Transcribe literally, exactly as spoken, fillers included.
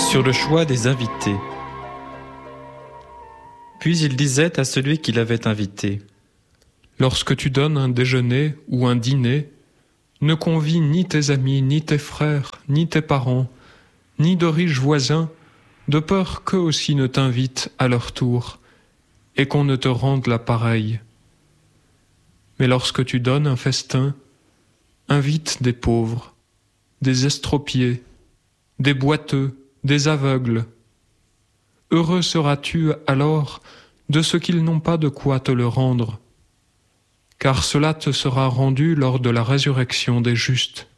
Sur le choix des invités. Puis il disait à celui qui l'avait invité : Lorsque tu donnes un déjeuner ou un dîner, ne convie ni tes amis, ni tes frères, ni tes parents, ni de riches voisins, de peur qu'eux aussi ne t'invitent à leur tour, et qu'on ne te rende la pareille. Mais lorsque tu donnes un festin, invite des pauvres, des estropiés, des boiteux, des aveugles. Heureux seras-tu alors de ceux qu'ils n'ont pas de quoi te le rendre, car cela te sera rendu lors de la résurrection des justes.